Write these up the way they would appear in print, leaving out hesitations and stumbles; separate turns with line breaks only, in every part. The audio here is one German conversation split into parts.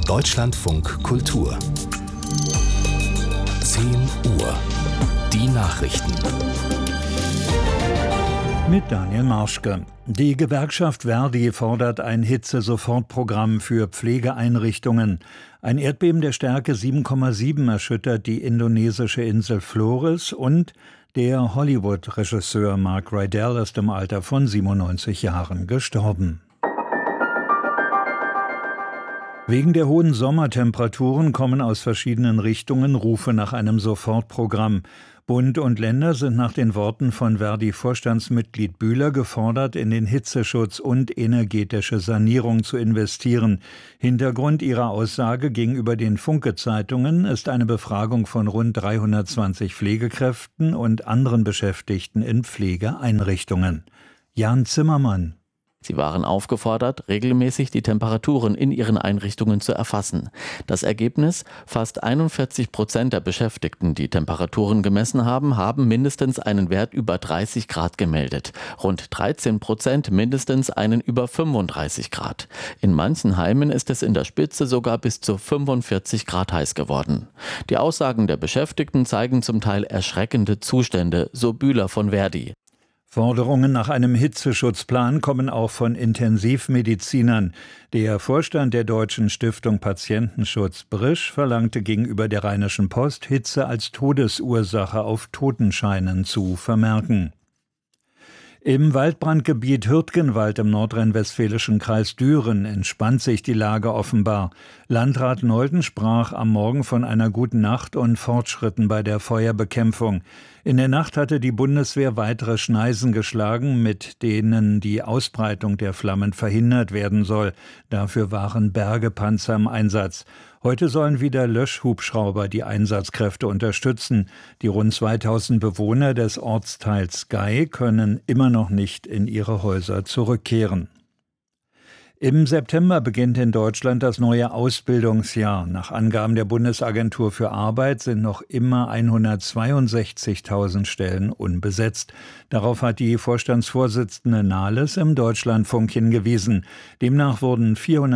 Deutschlandfunk Kultur 10 Uhr. Die Nachrichten.
Mit Daniel Marschke. Die Gewerkschaft ver.di fordert ein Hitze-Sofortprogramm für Pflegeeinrichtungen. Ein Erdbeben der Stärke 7,7 erschüttert die indonesische Insel Flores und der Hollywood-Regisseur Mark Rydell ist im Alter von 97 Jahren gestorben. Wegen der hohen Sommertemperaturen kommen aus verschiedenen Richtungen Rufe nach einem Sofortprogramm. Bund und Länder sind nach den Worten von ver.di-Vorstandsmitglied Bühler gefordert, in den Hitzeschutz und energetische Sanierung zu investieren. Hintergrund ihrer Aussage gegenüber den Funke-Zeitungen ist eine Befragung von rund 320 Pflegekräften und anderen Beschäftigten in Pflegeeinrichtungen. Jan Zimmermann.
Sie waren aufgefordert, regelmäßig die Temperaturen in ihren Einrichtungen zu erfassen. Das Ergebnis: Fast 41% der Beschäftigten, die Temperaturen gemessen haben, haben mindestens einen Wert über 30 Grad gemeldet. Rund 13% mindestens einen über 35 Grad. In manchen Heimen ist es in der Spitze sogar bis zu 45 Grad heiß geworden. Die Aussagen der Beschäftigten zeigen zum Teil erschreckende Zustände, so Bühler von ver.di.
Forderungen nach einem Hitzeschutzplan kommen auch von Intensivmedizinern. Der Vorstand der Deutschen Stiftung Patientenschutz Brisch verlangte gegenüber der Rheinischen Post, Hitze als Todesursache auf Totenscheinen zu vermerken. Im Waldbrandgebiet Hürtgenwald im nordrhein-westfälischen Kreis Düren entspannt sich die Lage offenbar. Landrat Nolden sprach am Morgen von einer guten Nacht und Fortschritten bei der Feuerbekämpfung. In der Nacht hatte die Bundeswehr weitere Schneisen geschlagen, mit denen die Ausbreitung der Flammen verhindert werden soll. Dafür waren Bergepanzer im Einsatz. Heute sollen wieder Löschhubschrauber die Einsatzkräfte unterstützen. Die rund 2000 Bewohner des Ortsteils Gei können immer noch nicht in ihre Häuser zurückkehren. Im September beginnt in Deutschland das neue Ausbildungsjahr. Nach Angaben der Bundesagentur für Arbeit sind noch immer 162.000 Stellen unbesetzt. Darauf hat die Vorstandsvorsitzende Nahles im Deutschlandfunk hingewiesen. Demnach wurden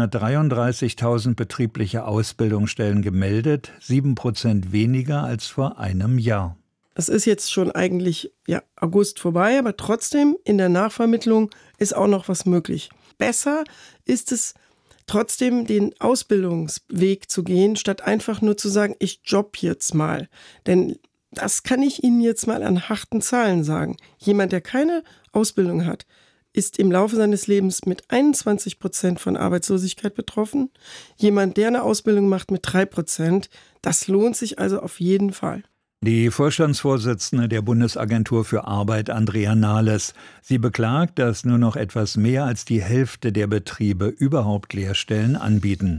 433.000 betriebliche Ausbildungsstellen gemeldet, 7% weniger als vor einem Jahr.
Es ist jetzt schon eigentlich August vorbei, aber trotzdem in der Nachvermittlung ist auch noch was möglich. Besser ist es trotzdem, den Ausbildungsweg zu gehen, statt einfach nur zu sagen, ich jobb jetzt mal. Denn das kann ich Ihnen jetzt mal an harten Zahlen sagen. Jemand, der keine Ausbildung hat, ist im Laufe seines Lebens mit 21% von Arbeitslosigkeit betroffen. Jemand, der eine Ausbildung macht, mit 3%. Das lohnt sich also auf jeden Fall.
Die Vorstandsvorsitzende der Bundesagentur für Arbeit, Andrea Nahles, sie beklagt, dass nur noch etwas mehr als die Hälfte der Betriebe überhaupt Lehrstellen anbieten.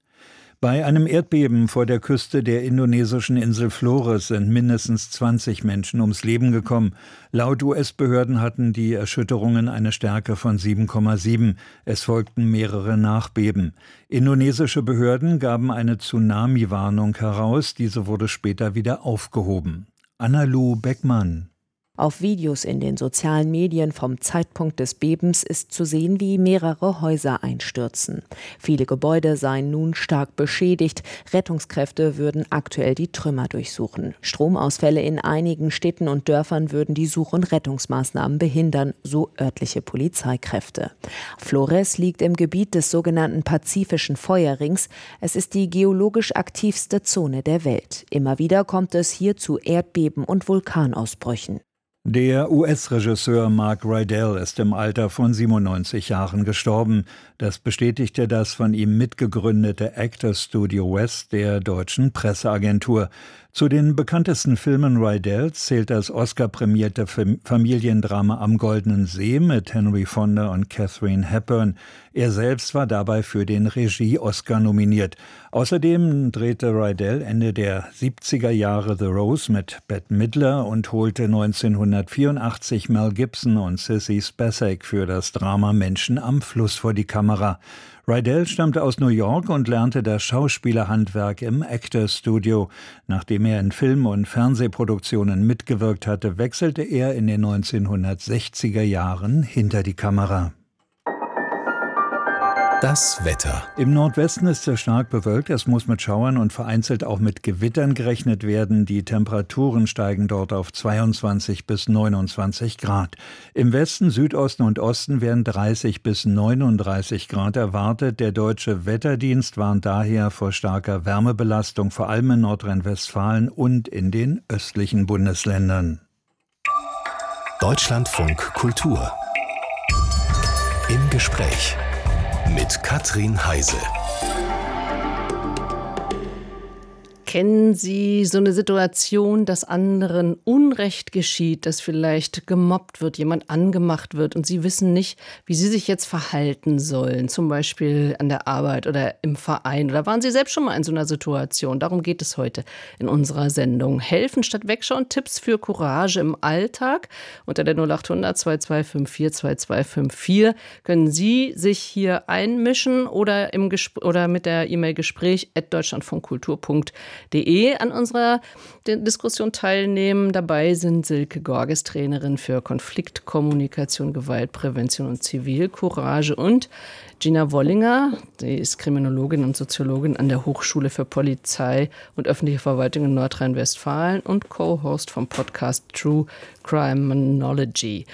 Bei einem Erdbeben vor der Küste der indonesischen Insel Flores sind mindestens 20 Menschen ums Leben gekommen. Laut US-Behörden hatten die Erschütterungen eine Stärke von 7,7. Es folgten mehrere Nachbeben. Indonesische Behörden gaben eine Tsunami-Warnung heraus. Diese wurde später wieder aufgehoben. Anna-Lu Beckmann.
Auf Videos in den sozialen Medien vom Zeitpunkt des Bebens ist zu sehen, wie mehrere Häuser einstürzen. Viele Gebäude seien nun stark beschädigt. Rettungskräfte würden aktuell die Trümmer durchsuchen. Stromausfälle in einigen Städten und Dörfern würden die Such- und Rettungsmaßnahmen behindern, so örtliche Polizeikräfte. Flores liegt im Gebiet des sogenannten Pazifischen Feuerrings. Es ist die geologisch aktivste Zone der Welt. Immer wieder kommt es hier zu Erdbeben und Vulkanausbrüchen.
Der US-Regisseur Mark Rydell ist im Alter von 97 Jahren gestorben. Das bestätigte das von ihm mitgegründete Actors Studio West der deutschen Presseagentur. Zu den bekanntesten Filmen Rydells zählt das Oscar-prämierte Familiendrama Am Goldenen See mit Henry Fonda und Katharine Hepburn. Er selbst war dabei für den Regie-Oscar nominiert. Außerdem drehte Rydell Ende der 70er Jahre The Rose mit Bette Midler und holte 1984 Mel Gibson und Sissy Spacek für das Drama Menschen am Fluss vor die Kamera. Rydell stammte aus New York und lernte das Schauspielerhandwerk im Actors Studio. Nachdem er in Film- und Fernsehproduktionen mitgewirkt hatte, wechselte er in den 1960er Jahren hinter die Kamera.
Das Wetter.
Im Nordwesten ist es stark bewölkt. Es muss mit Schauern und vereinzelt auch mit Gewittern gerechnet werden. Die Temperaturen steigen dort auf 22 bis 29 Grad. Im Westen, Südosten und Osten werden 30 bis 39 Grad erwartet. Der Deutsche Wetterdienst warnt daher vor starker Wärmebelastung, vor allem in Nordrhein-Westfalen und in den östlichen Bundesländern.
Deutschlandfunk Kultur. Im Gespräch mit Katrin Heise.
Kennen Sie so eine Situation, dass anderen Unrecht geschieht, dass vielleicht gemobbt wird, jemand angemacht wird und Sie wissen nicht, wie Sie sich jetzt verhalten sollen, zum Beispiel an der Arbeit oder im Verein? Oder waren Sie selbst schon mal in so einer Situation? Darum geht es heute in unserer Sendung. Helfen statt Wegschauen, Tipps für Courage im Alltag. Unter der 0800 2254 2254 können Sie sich hier einmischen oder mit der E-Mail gespräch@deutschlandfunkkultur.de an unserer Diskussion teilnehmen. Dabei sind Silke Gorges, Trainerin für Konfliktkommunikation, Gewaltprävention und Zivilcourage, und Gina Wollinger, die ist Kriminologin und Soziologin an der Hochschule für Polizei und öffentliche Verwaltung in Nordrhein-Westfalen und Co-Host vom Podcast True Criminology.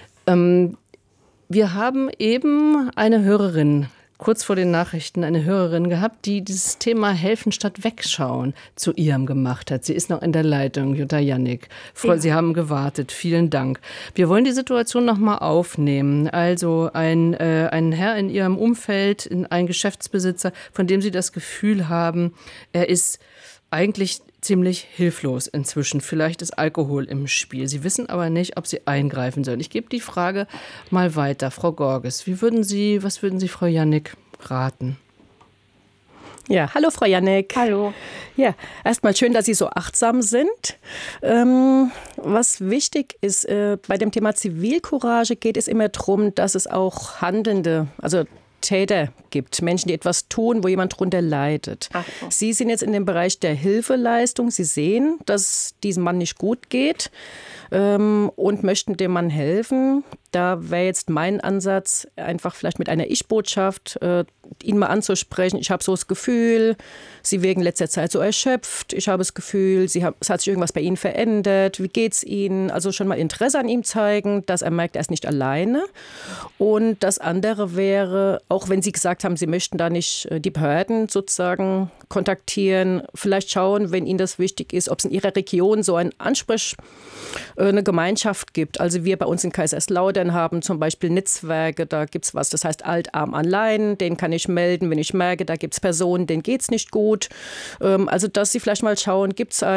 Wir haben eben eine Hörerin, kurz vor den Nachrichten, eine Hörerin gehabt, die dieses Thema Helfen statt Wegschauen zu ihrem gemacht hat. Sie ist noch in der Leitung, Jutta Jannik. Sie haben gewartet. Vielen Dank. Wir wollen die Situation noch mal aufnehmen. Also ein Herr in Ihrem Umfeld, ein Geschäftsbesitzer, von dem Sie das Gefühl haben, er ist eigentlich ziemlich hilflos inzwischen. Vielleicht ist Alkohol im Spiel. Sie wissen aber nicht, ob Sie eingreifen sollen. Ich gebe die Frage mal weiter. Frau Gorges, was würden Sie Frau Jannik raten?
Ja, hallo Frau Jannik.
Hallo.
Ja, erstmal schön, dass Sie so achtsam sind. Was wichtig ist, bei dem Thema Zivilcourage geht es immer darum, dass es auch Handelnde, also Täter gibt, Menschen, die etwas tun, wo jemand drunter leidet.
Ach so.
Sie sind jetzt in dem Bereich der Hilfeleistung. Sie sehen, dass diesem Mann nicht gut geht und möchten dem Mann helfen. Da wäre jetzt mein Ansatz, einfach vielleicht mit einer Ich-Botschaft ihn mal anzusprechen. Ich habe so das Gefühl, Sie wirken in letzter Zeit so erschöpft. Ich habe das Gefühl, es hat sich irgendwas bei Ihnen verändert. Wie geht's Ihnen? Also schon mal Interesse an ihm zeigen, dass er merkt, er ist nicht alleine. Und das andere wäre, auch wenn Sie gesagt haben, Sie möchten da nicht die Behörden sozusagen kontaktieren, vielleicht schauen, wenn Ihnen das wichtig ist, ob es in Ihrer Region so eine Gemeinschaft gibt. Also wir bei uns in Kaiserslautern haben zum Beispiel Netzwerke, da gibt es was, das heißt Alt, Arm, Allein, den kann ich melden, wenn ich merke, da gibt es Personen, denen geht es nicht gut. Also dass Sie vielleicht mal schauen, gibt es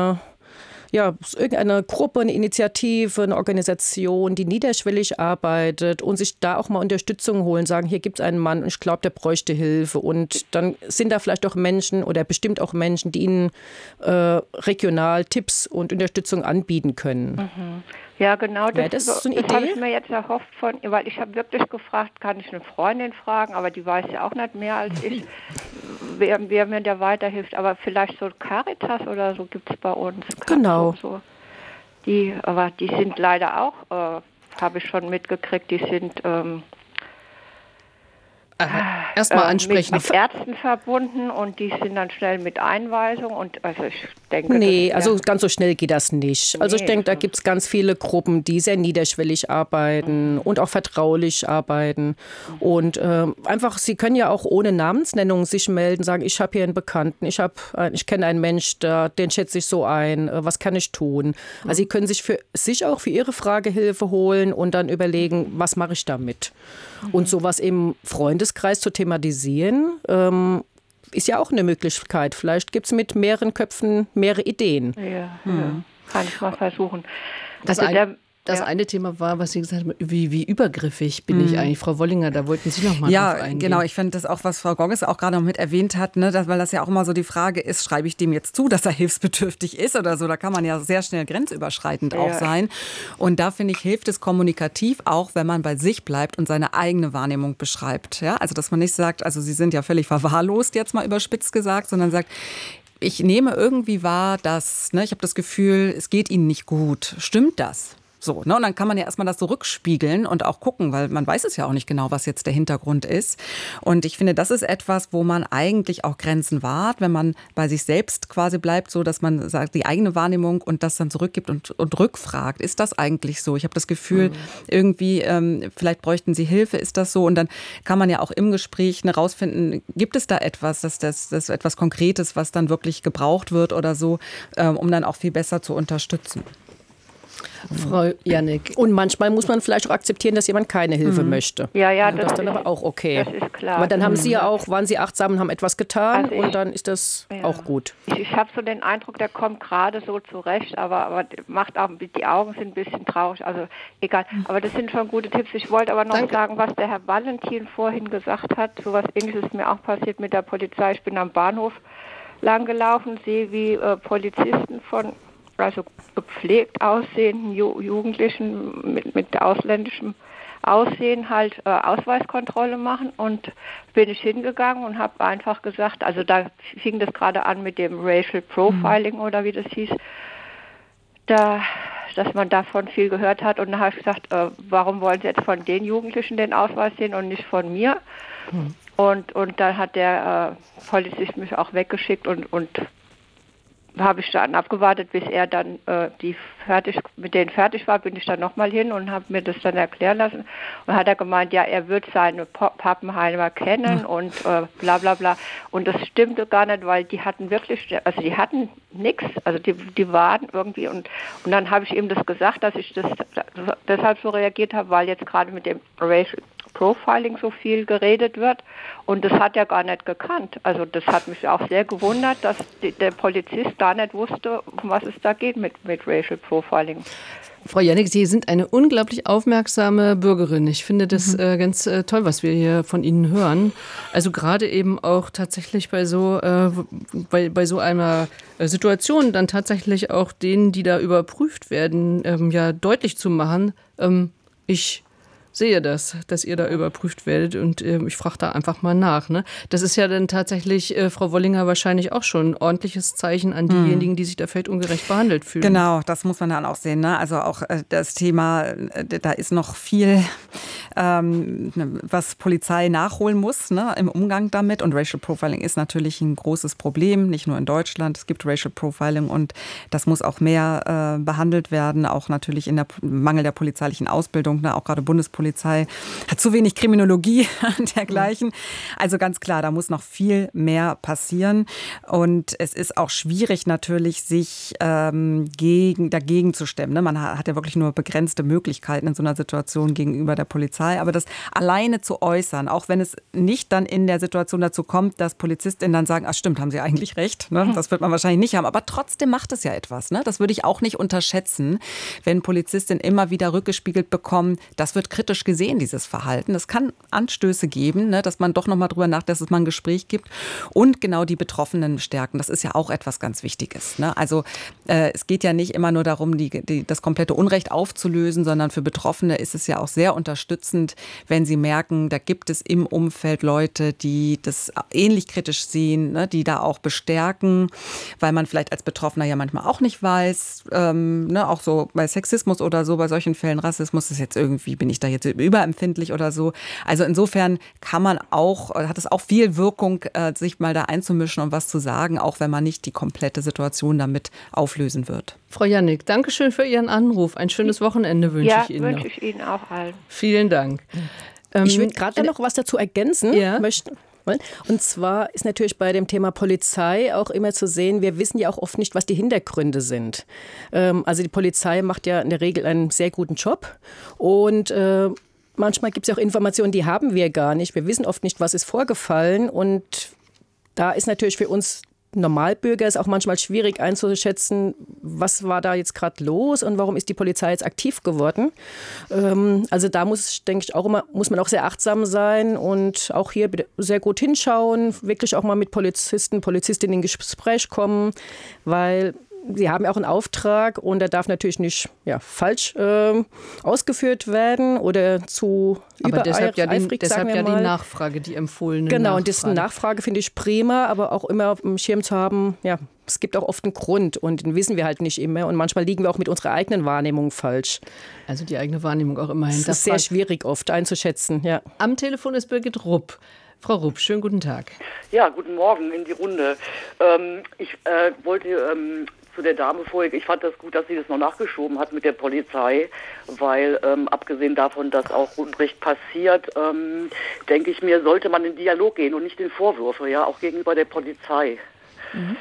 irgendeine Gruppe, eine Initiative, eine Organisation, die niederschwellig arbeitet und sich da auch mal Unterstützung holen, sagen, hier gibt es einen Mann und ich glaube, der bräuchte Hilfe. Und dann sind da vielleicht auch Menschen oder bestimmt auch Menschen, die Ihnen regional Tipps und Unterstützung anbieten können.
Mhm. Ja, genau, das
so eine Idee?
habe ich mir jetzt erhofft weil ich habe wirklich gefragt, kann ich eine Freundin fragen, aber die weiß ja auch nicht mehr als ich, wer mir da weiterhilft. Aber vielleicht so Caritas oder so gibt es bei uns.
Genau.
So. Die sind leider auch, habe ich schon mitgekriegt, die sind
erstmal ansprechen.
Mit Ärzten verbunden und die sind dann schnell mit Einweisung und also ich denke...
Nee, also ganz so schnell geht das nicht. Also ich denke, da gibt es ganz viele Gruppen, die sehr niederschwellig arbeiten und auch vertraulich arbeiten und einfach, Sie können ja auch ohne Namensnennung sich melden, sagen, ich habe hier einen Bekannten, ich kenne einen Mensch, den schätze ich so ein, was kann ich tun? Also Sie können sich auch für Ihre Frage Hilfe holen und dann überlegen, was mache ich damit? Und sowas im Freundeskreis zu thematisieren, ist ja auch eine Möglichkeit. Vielleicht gibt es mit mehreren Köpfen mehrere Ideen.
Ja, kann ich mal versuchen.
Das eine Thema war, was Sie gesagt haben, wie übergriffig bin ich eigentlich, Frau Wollinger, da wollten Sie noch mal drauf eingehen. Ja,
genau, ich finde das auch, was Frau Gorges auch gerade noch mit erwähnt hat, ne, weil das ja auch immer so die Frage ist, schreibe ich dem jetzt zu, dass er hilfsbedürftig ist oder so, da kann man ja sehr schnell grenzüberschreitend auch sein. Und da finde ich, hilft es kommunikativ auch, wenn man bei sich bleibt und seine eigene Wahrnehmung beschreibt. Ja? Also, dass man nicht sagt, also Sie sind ja völlig verwahrlost, jetzt mal überspitzt gesagt, sondern sagt, ich nehme irgendwie wahr, dass, ich habe das Gefühl, es geht Ihnen nicht gut. Stimmt das? So, ne? Und dann kann man ja erstmal das so rückspiegeln und auch gucken, weil man weiß es ja auch nicht genau, was jetzt der Hintergrund ist. Und ich finde, das ist etwas, wo man eigentlich auch Grenzen wahrt, wenn man bei sich selbst quasi bleibt, so dass man sagt, die eigene Wahrnehmung und das dann zurückgibt und rückfragt. Ist das eigentlich so? Ich habe das Gefühl, irgendwie, vielleicht bräuchten Sie Hilfe, ist das so? Und dann kann man ja auch im Gespräch herausfinden, gibt es da etwas, das etwas Konkretes, was dann wirklich gebraucht wird oder so, um dann auch viel besser zu unterstützen.
Frau Jannik. Und manchmal muss man vielleicht auch akzeptieren, dass jemand keine Hilfe möchte.
Ja,
das ist dann aber auch okay.
Das ist klar.
Aber dann haben Sie ja auch, waren Sie achtsam und haben etwas getan und dann ist das auch gut.
Ich habe so den Eindruck, der kommt gerade so zurecht, aber macht auch, die Augen sind ein bisschen traurig, also egal. Aber das sind schon gute Tipps. Ich wollte aber noch sagen, was der Herr Valentin vorhin gesagt hat, sowas Ähnliches ist mir auch passiert mit der Polizei. Ich bin am Bahnhof lang gelaufen, sehe wie Polizisten von gepflegt aussehenden Jugendlichen mit ausländischem Aussehen halt Ausweiskontrolle machen und bin ich hingegangen und habe einfach gesagt, also da fing das gerade an mit dem Racial Profiling oder wie das hieß, dass man davon viel gehört hat und dann habe ich gesagt, warum wollen Sie jetzt von den Jugendlichen den Ausweis sehen und nicht von mir? Und dann hat der Polizist mich auch weggeschickt und habe ich dann abgewartet, bis er dann mit denen fertig war, bin ich dann nochmal hin und habe mir das dann erklären lassen. Und hat er gemeint, ja, er wird seine Pappenheimer kennen und bla bla bla. Und das stimmte gar nicht, weil die hatten wirklich, also die hatten nichts, also die waren irgendwie und dann habe ich ihm das gesagt, dass ich das deshalb so reagiert habe, weil jetzt gerade mit dem Racial Profiling so viel geredet wird und das hat er gar nicht gekannt. Also das hat mich auch sehr gewundert, dass der Polizist gar nicht wusste, um was es da geht mit Racial Profiling.
Frau Jannik, Sie sind eine unglaublich aufmerksame Bürgerin. Ich finde das ganz toll, was wir hier von Ihnen hören. Also gerade eben auch tatsächlich bei so einer Situation dann tatsächlich auch denen, die da überprüft werden, ja deutlich zu machen, ich sehe das, dass ihr da überprüft werdet und ich frage da einfach mal nach. Ne? Das ist ja dann tatsächlich, Frau Wollinger, wahrscheinlich auch schon ein ordentliches Zeichen an diejenigen, die sich da vielleicht ungerecht behandelt fühlen.
Genau, das muss man dann auch sehen. Ne? Also auch das Thema, da ist noch viel, was Polizei nachholen muss, ne? Im Umgang damit. Und Racial Profiling ist natürlich ein großes Problem, nicht nur in Deutschland. Es gibt Racial Profiling und das muss auch mehr behandelt werden, auch natürlich in der Mangel der polizeilichen Ausbildung, ne? Auch gerade Bundespolizei hat zu wenig Kriminologie und dergleichen. Also ganz klar, da muss noch viel mehr passieren. Und es ist auch schwierig natürlich, sich dagegen zu stemmen. Ne? Man hat ja wirklich nur begrenzte Möglichkeiten in so einer Situation gegenüber der Polizei. Aber das alleine zu äußern, auch wenn es nicht dann in der Situation dazu kommt, dass PolizistInnen dann sagen, ach stimmt, haben Sie eigentlich recht. Ne? Das wird man wahrscheinlich nicht haben. Aber trotzdem macht es ja etwas. Ne? Das würde ich auch nicht unterschätzen, wenn PolizistInnen immer wieder rückgespiegelt bekommen, das wird kritisch gesehen, dieses Verhalten. Es kann Anstöße geben, ne, dass man doch nochmal drüber nachdenkt, dass es mal ein Gespräch gibt und genau die Betroffenen stärken. Das ist ja auch etwas ganz Wichtiges. Ne? Also es geht ja nicht immer nur darum, das komplette Unrecht aufzulösen, sondern für Betroffene ist es ja auch sehr unterstützend, wenn sie merken, da gibt es im Umfeld Leute, die das ähnlich kritisch sehen, ne, die da auch bestärken, weil man vielleicht als Betroffener ja manchmal auch nicht weiß, ne, auch so bei Sexismus oder so, bei solchen Fällen Rassismus ist jetzt irgendwie, bin ich da jetzt überempfindlich oder so. Also insofern hat es auch viel Wirkung, sich mal da einzumischen und was zu sagen, auch wenn man nicht die komplette Situation damit auflösen wird.
Frau Jannik, danke schön für Ihren Anruf. Ein schönes Wochenende wünsche ich Ihnen.
Ja, wünsche ich Ihnen auch allen.
Vielen Dank.
Ich würde gerade noch was dazu ergänzen möchten. Und zwar ist natürlich bei dem Thema Polizei auch immer zu sehen, wir wissen ja auch oft nicht, was die Hintergründe sind. Also die Polizei macht ja in der Regel einen sehr guten Job und manchmal gibt es ja auch Informationen, die haben wir gar nicht. Wir wissen oft nicht, was ist vorgefallen und da ist natürlich für uns Normalbürger ist auch manchmal schwierig einzuschätzen, was war da jetzt gerade los und warum ist die Polizei jetzt aktiv geworden. Also da muss man auch sehr achtsam sein und auch hier sehr gut hinschauen, wirklich auch mal mit Polizistinnen in Gespräch kommen, weil sie haben ja auch einen Auftrag und der darf natürlich nicht falsch ausgeführt werden oder zu übereifrig,
deshalb ja die Nachfrage, die empfohlene
Genau,
Nachfrage.
Und diese Nachfrage finde ich prima, aber auch immer auf dem Schirm zu haben, es gibt auch oft einen Grund und den wissen wir halt nicht immer und manchmal liegen wir auch mit unserer eigenen Wahrnehmung falsch.
Also die eigene Wahrnehmung auch immer hinterfragen.
Das ist sehr schwierig oft einzuschätzen, ja.
Am Telefon ist Birgit Rupp. Frau Rupp, schönen guten Tag.
Ja, guten Morgen in die Runde. Ich wollte zu der Dame vorher, ich fand das gut, dass sie das noch nachgeschoben hat mit der Polizei, weil abgesehen davon, dass auch Unrecht passiert, denke ich mir, sollte man in Dialog gehen und nicht in Vorwürfe, ja, auch gegenüber der Polizei. Mhm.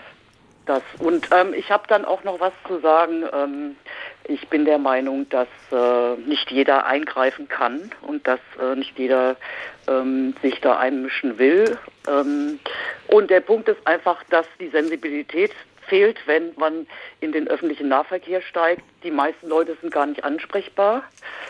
Ich habe dann auch noch was zu sagen. Ich bin der Meinung, dass nicht jeder eingreifen kann und dass nicht jeder sich da einmischen will. Und der Punkt ist einfach, dass die Sensibilität fehlt, wenn man in den öffentlichen Nahverkehr steigt. Die meisten Leute sind gar nicht ansprechbar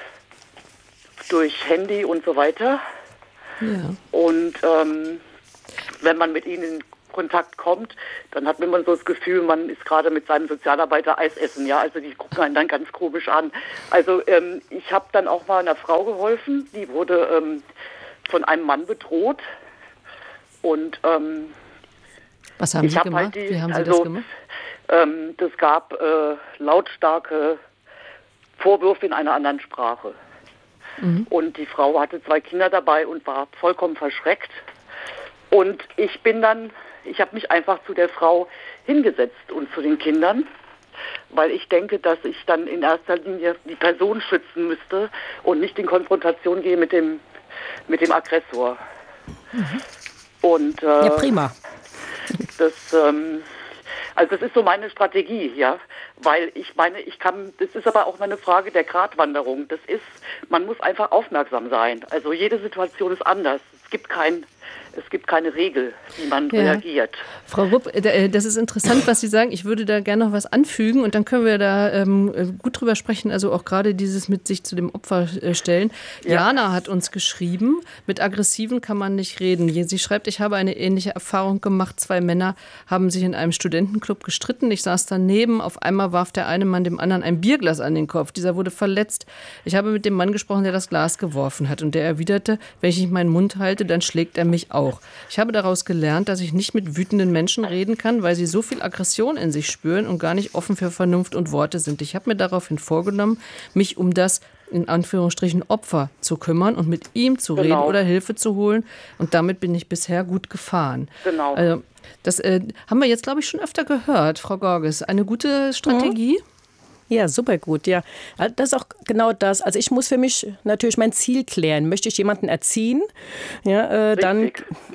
durch Handy und so weiter. Ja. Und wenn man mit ihnen in Kontakt kommt, dann hat man so das Gefühl, man ist gerade mit seinem Sozialarbeiter Eis essen, ja, also die gucken einen dann ganz komisch an. Also ich habe dann auch mal einer Frau geholfen, die wurde von einem Mann bedroht und
was haben Sie gemacht? Wie haben Sie das gemacht?
Das gab lautstarke Vorwürfe in einer anderen Sprache. Mhm. Und die Frau hatte 2 Kinder dabei und war vollkommen verschreckt. Und ich habe mich einfach zu der Frau hingesetzt und zu den Kindern, weil ich denke, dass ich dann in erster Linie die Person schützen müsste und nicht in Konfrontation gehe mit dem Aggressor.
Mhm. Und ja, prima.
Das ist so meine Strategie, ja, weil ich meine, das ist aber auch eine Frage der Gratwanderung. Man muss einfach aufmerksam sein. Also jede Situation ist anders. Es gibt keine Regel, wie man reagiert.
Frau Rupp, das ist interessant, was Sie sagen. Ich würde da gerne noch was anfügen und dann können wir da gut drüber sprechen. Also auch gerade dieses mit sich zu dem Opfer stellen. Ja. Jana hat uns geschrieben, mit Aggressiven kann man nicht reden. Sie schreibt, ich habe eine ähnliche Erfahrung gemacht. 2 Männer haben sich in einem Studentenclub gestritten. Ich saß daneben. Auf einmal warf der eine Mann dem anderen ein Bierglas an den Kopf. Dieser wurde verletzt. Ich habe mit dem Mann gesprochen, der das Glas geworfen hat. Und der erwiderte, wenn ich meinen Mund halte, dann schlägt er mich auch. Ich habe daraus gelernt, dass ich nicht mit wütenden Menschen reden kann, weil sie so viel Aggression in sich spüren und gar nicht offen für Vernunft und Worte sind. Ich habe mir daraufhin vorgenommen, mich um das in Anführungsstrichen Opfer zu kümmern und mit ihm zu reden oder Hilfe zu holen. Und damit bin ich bisher gut gefahren.
Genau.
Also, das haben wir jetzt, glaube ich, schon öfter gehört, Frau Gorges. Eine gute Strategie?
Mhm. Ja, super gut, ja. Das ist auch genau das. Also ich muss für mich natürlich mein Ziel klären. Möchte ich jemanden erziehen? Ja, dann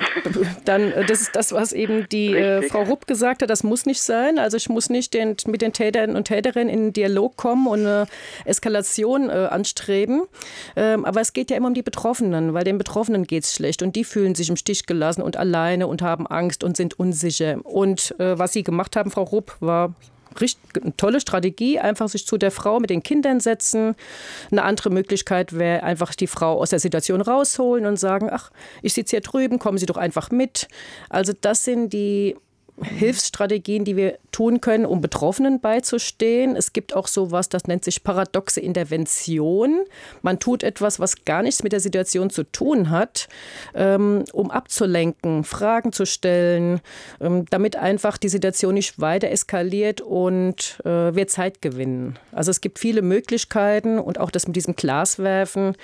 das ist das, was eben die Frau Rupp gesagt hat, das muss nicht sein. Also ich muss nicht mit den Tätern und Täterinnen in Dialog kommen und eine Eskalation anstreben. Aber es geht ja immer um die Betroffenen, weil den Betroffenen geht es schlecht und die fühlen sich im Stich gelassen und alleine und haben Angst und sind unsicher. Und was Sie gemacht haben, Frau Rupp, war eine tolle Strategie, einfach sich zu der Frau mit den Kindern setzen. Eine andere Möglichkeit wäre einfach die Frau aus der Situation rausholen und sagen, ach, ich sitze hier drüben, kommen Sie doch einfach mit. Also das sind die Hilfsstrategien, die wir tun können, um Betroffenen beizustehen. Es gibt auch sowas, das nennt sich paradoxe Intervention. Man tut etwas, was gar nichts mit der Situation zu tun hat, um abzulenken, Fragen zu stellen, damit einfach die Situation nicht weiter eskaliert und wir Zeit gewinnen. Also es gibt viele Möglichkeiten und auch das mit diesem Glaswerfen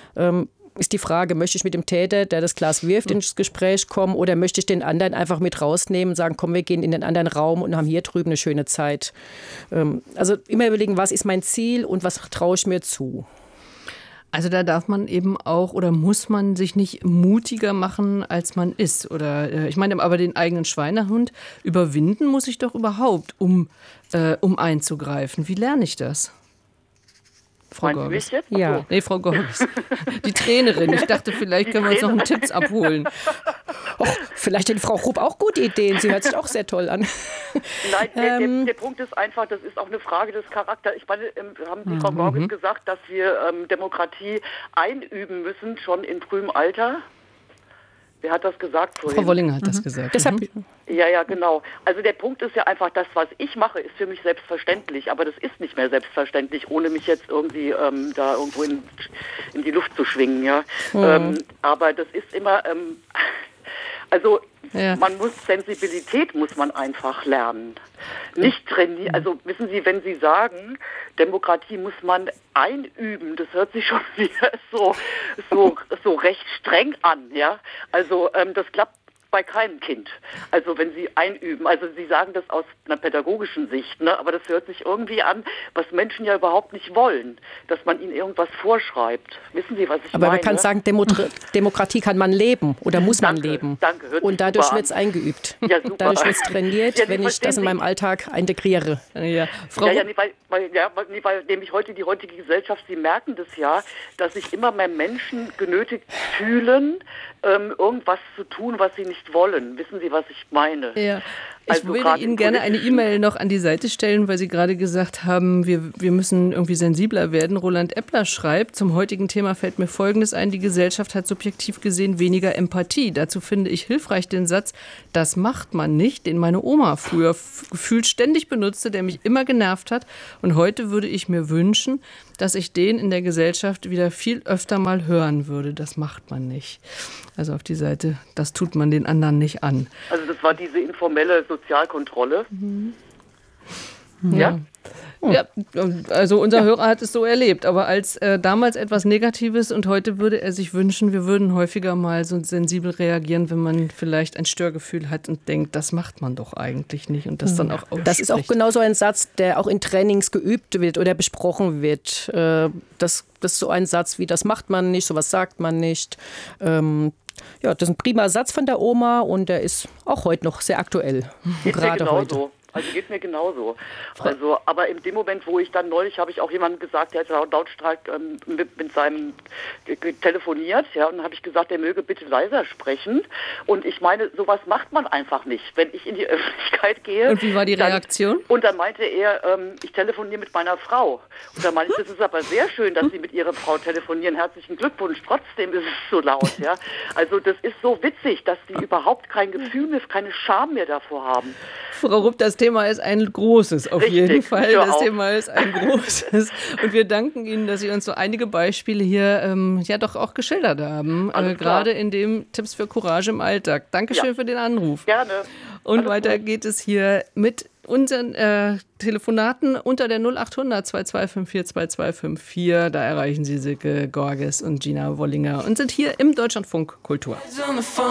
ist die Frage, möchte ich mit dem Täter, der das Glas wirft, ins Gespräch kommen oder möchte ich den anderen einfach mit rausnehmen und sagen, komm, wir gehen in den anderen Raum und haben hier drüben eine schöne Zeit. Also immer überlegen, was ist mein Ziel und was traue ich mir zu.
Also da darf man eben auch oder muss man sich nicht mutiger machen, als man ist. Oder ich meine, aber den eigenen Schweinehund überwinden muss ich doch überhaupt, um einzugreifen. Wie lerne ich das? Frau Gorges. Ja. Nee, Frau Gorges. Die Trainerin. Ich dachte, vielleicht können wir uns noch einen Tipps abholen.
Och, vielleicht hat die Frau Rupp auch gute Ideen. Sie hört sich auch sehr toll an.
Nein, der Punkt ist einfach, das ist auch eine Frage des Charakters. Ich meine, haben die Frau Gorges gesagt, dass wir Demokratie einüben müssen, schon in frühem Alter? Wer hat das gesagt vorhin?
Frau Wollinger hat das gesagt.
Deshalb,
ja, genau. Also der Punkt ist ja einfach, das, was ich mache, ist für mich selbstverständlich. Aber das ist nicht mehr selbstverständlich, ohne mich jetzt irgendwie da irgendwo in die Luft zu schwingen. Ja? Aber das ist immer... Also man muss Sensibilität muss man einfach lernen. Nicht trainieren. Also wissen Sie, wenn Sie sagen, Demokratie muss man einüben, das hört sich schon wieder so recht streng an, ja. Also das klappt bei keinem Kind. Also wenn Sie einüben, also Sie sagen das aus einer pädagogischen Sicht, ne? Aber das hört sich irgendwie an, was Menschen ja überhaupt nicht wollen, dass man ihnen irgendwas vorschreibt. Wissen Sie, was ich meine?
Aber man kann sagen, Demokratie kann man leben oder muss man leben.
Danke,
und dadurch wird es eingeübt.
Ja, super.
Dadurch wird es trainiert, wenn ich das in meinem Alltag integriere.
Weil nämlich die heutige Gesellschaft, Sie merken das ja, dass sich immer mehr Menschen genötigt fühlen, irgendwas zu tun, was sie nicht wollen. Wissen Sie, was ich meine?
Ja. Ich würde Ihnen gerne eine E-Mail noch an die Seite stellen, weil Sie gerade gesagt haben, wir müssen irgendwie sensibler werden. Roland Eppler schreibt, zum heutigen Thema fällt mir Folgendes ein, die Gesellschaft hat subjektiv gesehen weniger Empathie. Dazu finde ich hilfreich den Satz, das macht man nicht, den meine Oma früher gefühlt ständig benutzte, der mich immer genervt hat. Und heute würde ich mir wünschen, dass ich den in der Gesellschaft wieder viel öfter mal hören würde. Das macht man nicht. Also auf die Seite, das tut man den anderen nicht an.
Also das war diese informelle Sozialkontrolle.
Mhm. Ja. Ja, also unser Hörer hat es so erlebt, aber als damals etwas Negatives und heute würde er sich wünschen, wir würden häufiger mal so sensibel reagieren, wenn man vielleicht ein Störgefühl hat und denkt, das macht man doch eigentlich nicht und das dann auch ausspricht.
Das ist auch genauso ein Satz, der auch in Trainings geübt wird oder besprochen wird. Das ist so ein Satz wie, das macht man nicht, sowas sagt man nicht. Ja, das ist ein prima Satz von der Oma und der ist auch heute noch sehr aktuell. Gerade heute.
Also geht mir genauso. Also, aber in dem Moment, wo ich dann neulich, habe ich auch jemandem gesagt, der hat lautstark mit seinem telefoniert, ja, und habe ich gesagt, er möge bitte leiser sprechen. Und ich meine, sowas macht man einfach nicht, wenn ich in die Öffentlichkeit gehe.
Und wie war die Reaktion?
Und dann meinte er, ich telefoniere mit meiner Frau. Und dann meinte ich, das ist aber sehr schön, dass Sie mit Ihrer Frau telefonieren. Herzlichen Glückwunsch. Trotzdem ist es so laut, ja. Also das ist so witzig, dass die überhaupt kein Gefühl mehr, keine Scham mehr davor haben.
Frau Rupp, das Thema ist ein großes, auf jeden Fall. Das Thema ist ein großes. Und wir danken Ihnen, dass Sie uns so einige Beispiele hier ja doch auch geschildert haben. Gerade in dem Tipps für Courage im Alltag. Dankeschön für den Anruf.
Gerne.
Und weiter geht es hier mit unseren Telefonaten unter der 0800 2254 2254. Da erreichen Sie Silke Gorges und Gina Wollinger und sind hier im Deutschlandfunk Kultur.